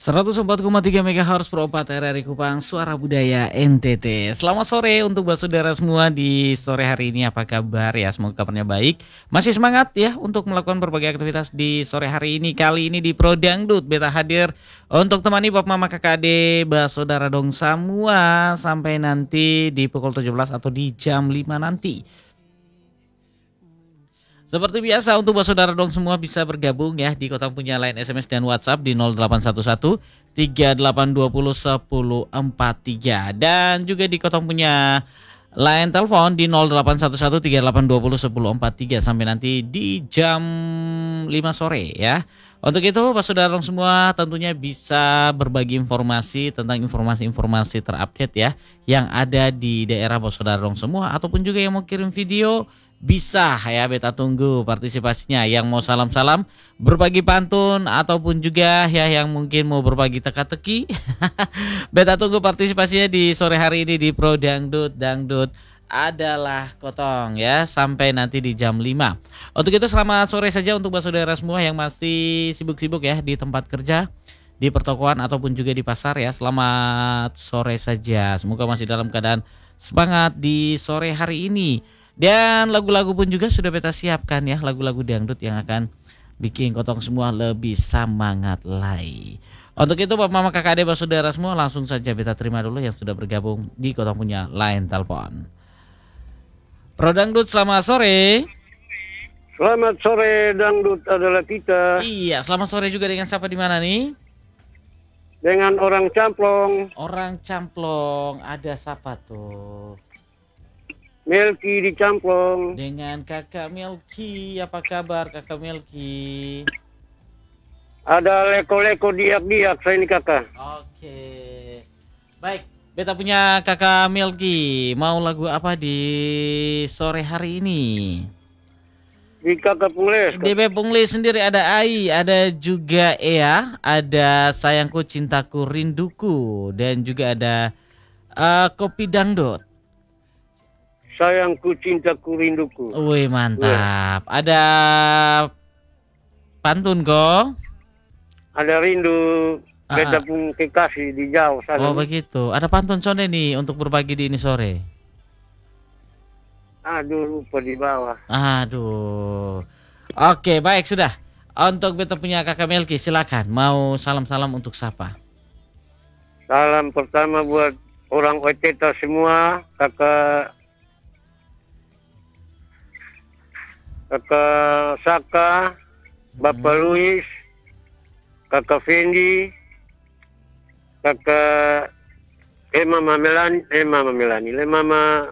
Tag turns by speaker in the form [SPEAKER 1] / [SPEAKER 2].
[SPEAKER 1] 104,3 MHz Pro 4 RRI Kupang, Suara Budaya NTT. Selamat sore untuk saudara semua di sore hari ini. Apa kabar ya? Semoga kabarnya baik. Masih semangat ya untuk melakukan berbagai aktivitas di sore hari ini. Kali ini di Pro Dangdut beta hadir untuk temani Bapak Mama Kakak Ade, saudara dong semua sampai nanti di pukul 17 atau di jam 5 nanti. Seperti biasa untuk saudara dong semua bisa bergabung ya di Kota punya line SMS dan WhatsApp di 0811 3820 1043 dan juga di Kota punya line telepon di 0811 3820 1043 sampai nanti di jam 5 sore ya. Untuk itu saudara dong semua tentunya bisa berbagi informasi tentang informasi-informasi terupdate ya yang ada di daerah saudara dong semua ataupun juga yang mau kirim video bisa ya, beta tunggu partisipasinya. Yang mau salam-salam, berbagi pantun ataupun juga ya yang mungkin mau berbagi teka-teki. Beta tunggu partisipasinya di sore hari ini di Pro Dangdut. Dangdut adalah Kotong ya sampai nanti di jam 5. Untuk itu selamat sore saja untuk saudara semua yang masih sibuk-sibuk ya di tempat kerja, di pertokoan ataupun juga di pasar ya. Selamat sore saja. Semoga masih dalam keadaan semangat di sore hari ini. Dan lagu-lagu pun juga sudah beta siapkan ya, lagu-lagu dangdut yang akan bikin Kotong semua lebih semangat lagi. Untuk itu Bapak Mama Kakak Ade saudara semua langsung saja beta terima dulu yang sudah bergabung di Kotong punya line telepon. Pro Dangdut selamat sore.
[SPEAKER 2] Selamat sore, dangdut adalah kita.
[SPEAKER 1] Iya, selamat sore juga dengan siapa di mana nih?
[SPEAKER 2] Dengan orang camplong.
[SPEAKER 1] Orang camplong, ada siapa tuh?
[SPEAKER 2] Melki di camplong.
[SPEAKER 1] Dengan kakak Melki, apa kabar kakak Melki?
[SPEAKER 2] Ada leko-leko diak-diak saya ini kakak.
[SPEAKER 1] Oke, baik. Beta punya kakak Melki, mau lagu apa di sore hari ini?
[SPEAKER 2] Di kakak Pungles.
[SPEAKER 1] DB Pungli sendiri ada Ai, ada juga Ea, ada Sayangku Cintaku Rinduku, dan juga ada Kopi Dangdut.
[SPEAKER 2] Sayangku cintaku rinduku.
[SPEAKER 1] Wih mantap. Ada pantun kok.
[SPEAKER 2] Ada rindu. Beta pun kekasih di jauh sana.
[SPEAKER 1] Oh begitu. Ada pantun sonde nih untuk berbagi di ini sore.
[SPEAKER 2] Aduh lupa di bawah.
[SPEAKER 1] Aduh. Oke baik sudah. Untuk beta punya kakak Melki silakan. Mau salam-salam untuk siapa?
[SPEAKER 2] Salam pertama buat orang Oiteta semua. Kakak Saka, Bapak Luis, Kakak Fendi, Kakak Mama